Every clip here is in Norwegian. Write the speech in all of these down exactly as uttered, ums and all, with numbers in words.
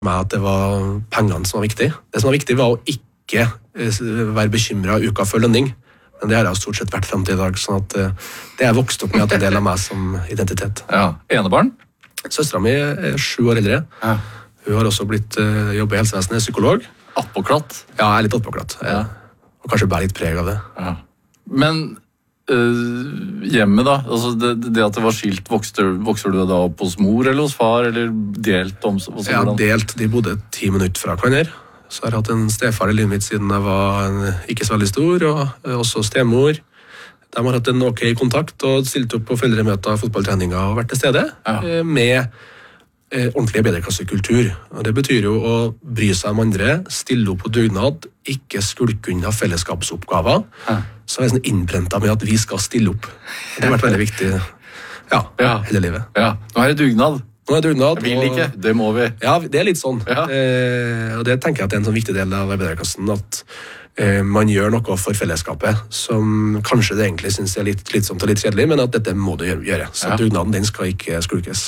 meg at det var pengene som var viktig. Det som var viktig var å ikke være bekymret uka før lønning. Men det har jeg stort sett vært frem til i dag, sånn at det er vokst opp med at det er en del av meg som identitet. Ja, enebarn? Søstera mi er sju år eldre. Ja. Hun har også blitt uh, jobbet i helsevesenet, psykolog. Attpåklatt? Ja, jeg er litt attpåklatt. Ja. Og kanskje bare litt preg av det. Ja. Men uh, hjemme da, altså det, det at det var skilt, vokste, vokser du da opp hos mor eller hos far, eller delt om? Ja, delt. De bodde ti minutter fra hverandre. Så jeg har hatt en stefar i livet mitt siden jeg var en, ikke så veldig stor, og også stemor. De har hatt en ok kontakt og stilt opp på foreldremøter, fotballtreninger og vært til stede ja. med eh, ordentlig bedreklassekultur. Og det betyr jo å bry seg om andre, stille opp på dugnad, ikke skulke unna fellesskapsoppgaver. Ja. Så er det sånn innbrentet med at vi skal stille opp. Det har vært veldig viktig ja, ja. hele livet. Ja. Nå er det dugnad. Nå er dugnad. Jeg vil ikke, det må vi. Ja, det er litt sånn. Ja. Eh, og det tenker jeg at det er en sånn viktig del av arbeiderklassen, at eh, man gjør noe for fellesskapet, som kanskje det egentlig synes er litt slitsomt og litt kjedelig, men at dette må du gjøre. Så ja. dugnaden, den skal ikke skulkes.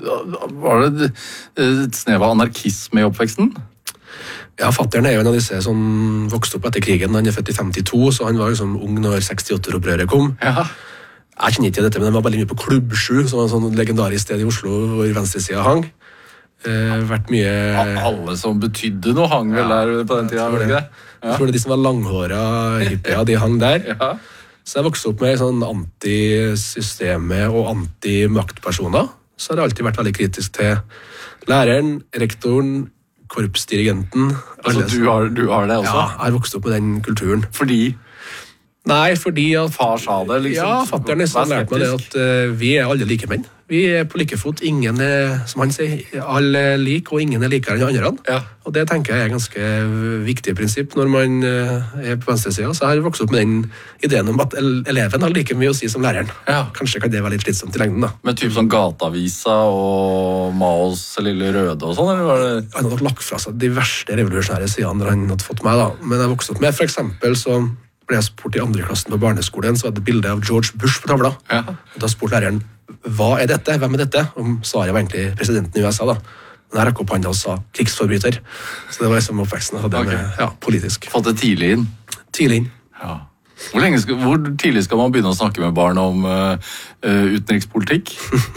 Var det et snev av anarkisme i oppveksten? Ja, fatteren er jo en av disse som vokste opp etter krigen. Han er født i femtito, så han var liksom ung når sekstiåtte-opprøret kom. Ja. Jeg kjenner ikke dette, men det var veldig mye på Klubb sju, som var en sånn legendarisk sted i Oslo, hvor venstresiden hang. Eh, vært mye... Alle som betydde noe hang vel ja, der på den tiden, var det ikke det? Ja. Jeg tror det er de som var langhåra hippier, de hang der. Ja. Så jeg vokste opp med sånn antisystemet og antimaktpersoner. Så har jeg alltid vært veldig kritisk til læreren, rektoren, korpsdirigenten. Altså du har, du har det også? Ja, jeg har vokst opp med den kulturen. Fordi... Nei, fordi at... Far sa det, liksom. Ja, fatteren har lært meg det at uh, vi er alle like menn. Vi er på like fot. Ingen er, som han sier, alle er like, og ingen er likere enn andre. Ja. Og det tenker jeg er ganske viktig prinsipp når man uh, er på venstresiden. Så jeg har vokst opp med den ideen om at eleven har like mye å si som læreren. Ja. Kanskje kan det være litt slitsomt i lengden, da. Men typ sånn Gatavisa og Maos Lille Røde og sånn, eller var det... Han hadde lagt fra seg de verste revolusjonære sidene når han hadde fått meg, da. Men jeg vokste opp med, for eksempel, så... ble jeg spurt i andre klassen på barneskolen, så var det et bilde av George Bush på tavla. Ja. Og da spurte læreren, hva er dette? Hvem er dette? Og svaret var egentlig presidenten i U S A, da. Men jeg rakk opp hånda og sa krigsforbryter. Så det var liksom oppveksten jeg hadde okay. med, ja, politisk. Fått det tidlig inn? Tidlig inn. Ja. Hvor, lenge skal, hvor tidlig skal man begynne å snakke med barn om uh, utenrikspolitikk?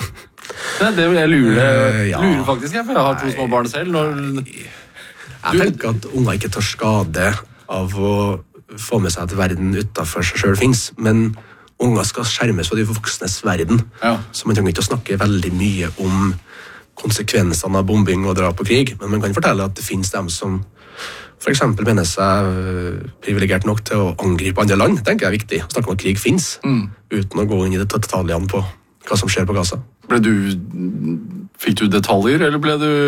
det, det vil jeg lure, uh, ja. lure faktisk, jeg, for jeg har to små barn selv. Når... Jeg tenker at unger ikke tar skade av å få med seg at verden utenfor seg selv finnes, men unger skal skjermes fra de voksnes verden. Ja. Så man trenger ikke å snakke veldig mye om konsekvensene av bombing og drap og krig, men man kan fortelle at det finnes dem som for eksempel mener seg privilegert nok til å angripe andre land. Det tenker jeg er viktig, å snakke om at krig finnes, mm. uten å gå inn i det detaljene på hva som skjer på Gaza. Ble du, fikk du detaljer, eller ble du...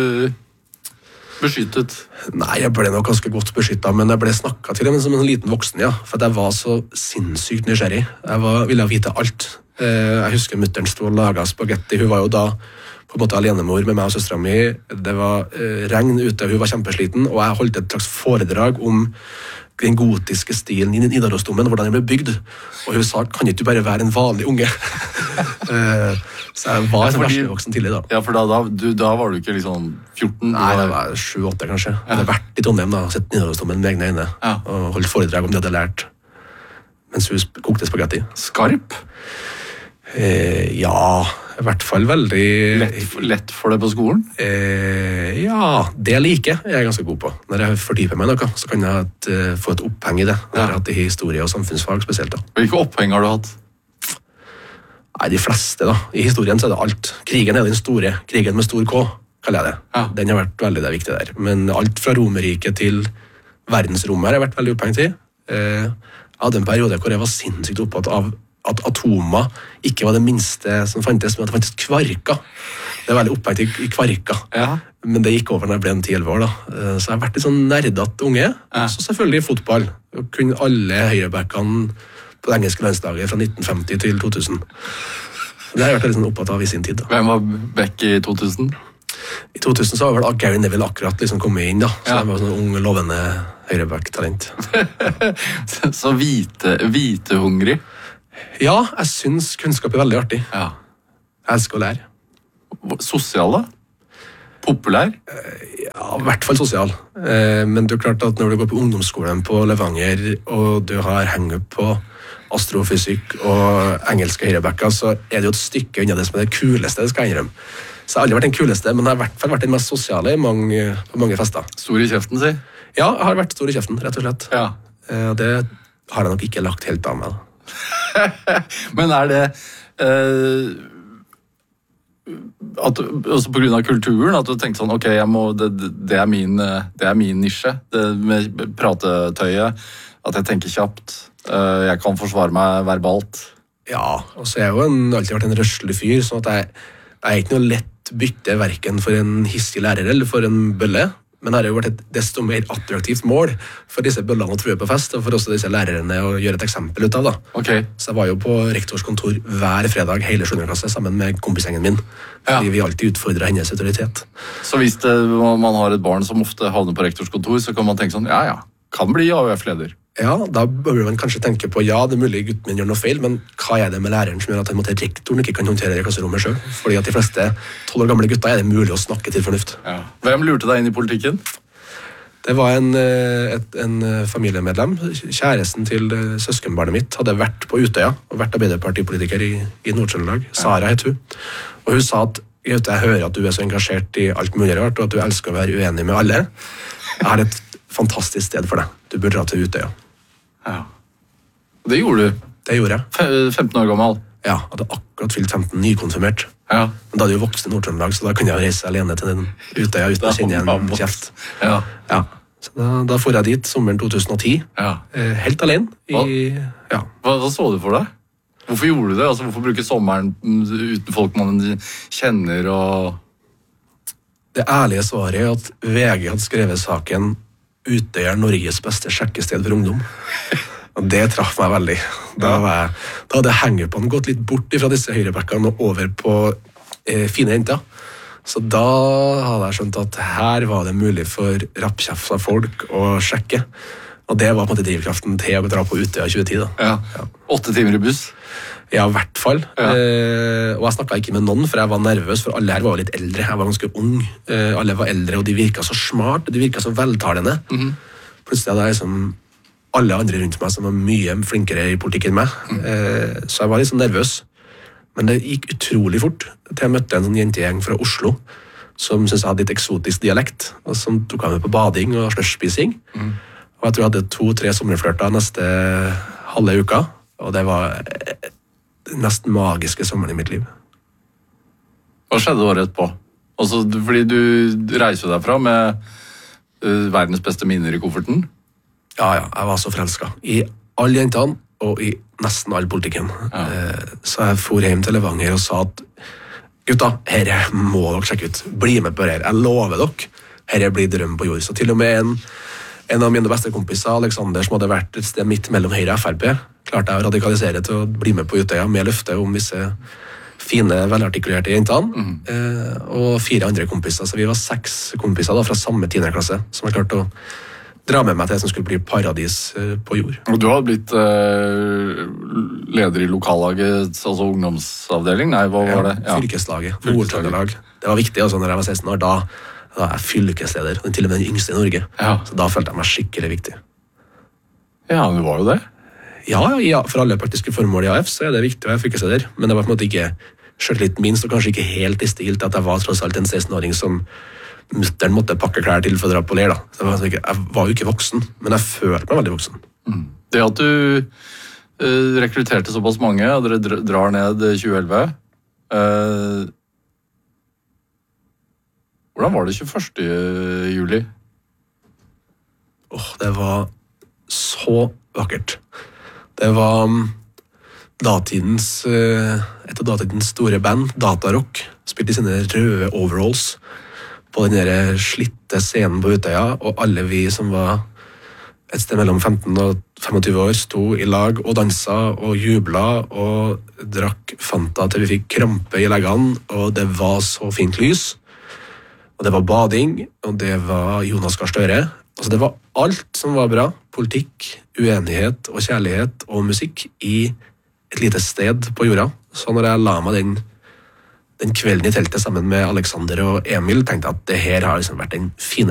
beskyttet? Nei, jeg ble nok ganske godt beskyttet, men jeg ble snakket til det som en liten voksen, ja. For jeg var så sinnssykt nysgjerrig. Jeg var, ville vite alt. Jeg husker mutteren sto og laget spagetti. Hun var jo da på en måte alenemor med meg og søstera mi. Det var regn ute, hun var kjempesliten, og jeg holdt et slags foredrag om den gotiske stilen i Nidarosdomen, hvordan den ble bygd. Og hun sa, kan ikke du bare være en vanlig unge? Så jeg var en versvoksen tidlig da. Ja, for da, da, du, da var du ikke liksom fjorten? Nei, det var sju åtte kanskje. Jeg hadde vært i Trondheim da, sett Nidarosdomen med egne øyne, ja. og holdt foredrag om det jeg hadde lært, mens hun kokte spagetti. Skarp? Eh, ja, i hvert fall veldig... Lett, lett for det på skolen? Eh, ja, det liker jeg er ganske god på. Når jeg fordyper meg noe, så kan jeg et, uh, få et oppheng i det. Det har jeg hatt i historie og samfunnsfag spesielt da. Hvilke oppheng har du hatt? Nei, de fleste da. I historien så er det alt. Krigen er den store. Krigen med stor K, kaller jeg det. Ja. Den har vært veldig det viktige der. Men alt fra Romerriket til verdensrommet har jeg vært veldig opphengt i. Eh, jeg hadde en periode hvor jeg var sinnssykt opptatt av at atomer ikke var det minste som fantes, men at det fantes kvarker. Det er veldig opphengt i, i kvarker. Ja. Men det gikk over når jeg ble en ti elleve år da. Så jeg har vært litt sånn nerdatt unge. Ja. Så selvfølgelig fotball. Jeg kunne alle høyrebackene på det engelske landslaget fra nitten femti til to tusen. Det har jeg vært litt sånn opptatt av i sin tid. Da. Hvem var back i to tusen? I to tusen så var vel Gary Neville akkurat liksom kommet inn da. Så ja. Jeg var sånn ung, lovende høyreback-talent. Så hvite, hvitehungrig? Ja, jeg synes kunnskap er veldig artig. Ja. Jeg elsker å lære. Sosial da? Populær? Ja, i hvert fall sosial. Men det er klart at når du går på ungdomsskolen på Levanger, og du har hengt på astrofysikk og engelske høyrebacker, så er det jo et stykke unna det som er det kuleste, det skal jeg innrømme. Så jeg har aldri vært den kuleste, men jeg har i hvert fall vært den mest sosiale i mange, mange fester. Stor i kjeften, si? Ja, jeg har vært stor i kjeften, rett og slett. Ja. Det har jeg nok ikke lagt helt av meg. Men er det... Uh... At, også på grunn av kulturen, at du tenkte sånn, ok, jeg må, det, det, er min, det er min nisje, det med pratetøyet, at jeg tenker kjapt, jeg kan forsvare meg verbalt. Ja, og så er jeg jo en, alltid vært en røslig fyr, sånn at jeg, jeg er ikke noe lett bytte hverken for en hissig lærer eller for en bølle, men det har jo vært et desto mer attraktivt mål for disse bøllene å true på fest, og for også disse lærerne å gjøre et eksempel ut av. Da. Okay. Så jeg var jo på rektors kontor hver fredag hele sjuende klasse sammen med kompisgjengen min, fordi ja. Vi alltid utfordret hennes autoritet. Så hvis det, man har et barn som ofte havner på rektors kontor, så kan man tenke sånn, ja ja, kan bli A U F-leder. Ja, da bør man kanskje tenke på, ja, det er mulig gutten min gjør noe feil, men hva er det med læreren som gjør at han måtte rektoren ikke kan håndtere det i klasserommet selv? Fordi at de fleste tolv år gamle gutter er det mulig å snakke til fornuft. Ja. Hvem lurte deg inn i politikken? Det var en, et, en familiemedlem, kjæresten til søskenbarnet mitt, hadde vært på Utøya og vært arbeiderpartipolitiker i, i Nord-Trøndelag. Sara het hun. Og hun sa at jeg hører at du er så engasjert i alt mulig rart, og at du elsker å være uenig med alle. Jeg har et fantastisk sted for deg. Du bør dra til Utøya. Ja. Det gjorde du? Det gjorde jeg. femten år gammel? Ja, jeg hadde akkurat fylt femten, nykonfirmert. Ja. Men da hadde jeg jo vokst i Nord-Trøndelag, så da kunne jeg reise alene til den Utøya uten å kjenne igjen kjeft. Ja. Ja. Så da, da får jeg dit sommeren to tusen og ti, ja. Helt alene. I, hva? Ja. Hva, hva så du for deg? Hvorfor gjorde du det? Altså, hvorfor bruke sommeren uten folk man kjenner og... Det ærlige svaret er at V G hadde skrevet saken Utøya er Norges beste sjekkested for ungdom. Og det traff meg veldig. Da, var jeg, da hadde hengepåen gått litt bort fra disse høyrebackene og over på eh, fine jenter. Så da hadde jeg skjønt at her var det mulig for rappkjefta folk å sjekke. Og det var på en måte drivkraften til å dra på Utøya tjue ti. Da. Ja. Ja. Åtte timer i buss? Ja, i hvert fall. Ja. Eh, og jeg snakket ikke med noen, for jeg var nervøs, for alle her var litt eldre. Jeg var ganske ung. Eh, alle var eldre, og de virket så smart, de virket så veltalende. Mm-hmm. Plutselig hadde jeg liksom alle andre rundt meg som var mye flinkere i politikk enn meg. Mm. Eh, så jeg var litt sånn nervøs. Men det gikk utrolig fort til jeg møtte en sånn jentegjeng fra Oslo, som syntes jeg hadde litt eksotisk dialekt, og som tok av meg på bading og slushspising. Mm. Og jeg tror jeg hadde to-tre sommerflørter neste halve uka, og det var den mest magiske sommeren i mitt liv. Hva skjedde året etterpå? Altså, fordi du reiser derfra med uh, verdens beste minner i kofferten? Ja, ja, jeg var så forelsket. I alle jentene, og i nesten all politikken. Ja. Uh, så jeg for hjem til Levanger og sa at gutta, herre må dere sjekke ut. Bli med på det her. Jeg lover dere. Herre blir drøm på jord. Så til og med en, en av mine beste kompiser, Alexander, som hadde vært et sted midt mellom Høyre og F R P, klarte jeg å radikalisere til å bli med på Utøya med løfte om disse fine, velartikulerte jentene. Mm. Eh, og fire andre kompiser. Så vi var seks kompiser da, fra samme tiende klasse, som har klart å dra med meg til det som skulle bli paradis eh, på jord. Og du har blitt eh, leder i lokallaget, altså ungdomsavdeling? Nei, hva var det? Ja, fylkeslaget. Nord-Trøndelag. Det var viktig altså, når jeg var seksten år. Da, da er jeg fylkesleder, og til og med den yngste i Norge. Ja. Så da følte jeg meg skikkelig viktig. Ja, du var jo det. Ja, ja, for alle praktiske formål i A F så er det viktig å være fylkesleder, men det var på en måte ikke selv litt minst, og kanskje ikke helt i stil til at jeg var tross alt en seksten-åring som mutteren måtte pakke klær til for å dra på leir. Da. Så jeg, var ikke, jeg var jo ikke voksen, men jeg følte meg veldig voksen. Mm. Det at du uh, rekrutterte såpass mange, og dere drar ned tjue elleve, uh, hvordan var det tjueførste juli? Åh, oh, det var så vakkert. Det var datidens, et av datidens store band, Datarock, spilte i sine røde overalls på den der slitte scenen på Utøya, og alle vi som var et sted mellom femten og femogtyve år sto i lag og dansa og jubla og drakk Fanta til vi fikk krampe i leggene, og det var så fint lys, og det var bading, og det var Jonas Gahr Støre. Altså det var alt som var bra. Politikk, uenighet og kjærlighet og musikk i et lite sted på jorda. Så når jeg la meg den den kvelden i teltet sammen med Alexander og Emil tenkte jeg at det her har liksom vært den fine